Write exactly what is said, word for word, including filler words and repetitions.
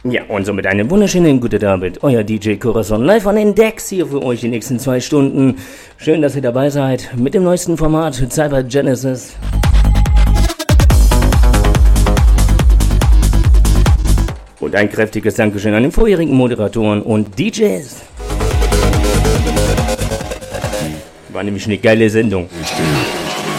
Ja, und somit einen wunderschönen guten Abend. Euer D J Corazon live an den Decks hier für euch die nächsten zwei Stunden. Schön, dass ihr dabei seid mit dem neuesten Format Cyber Genesis. Und ein kräftiges Dankeschön an den vorherigen Moderatoren und D Js. War nämlich eine geile Sendung. Richtig.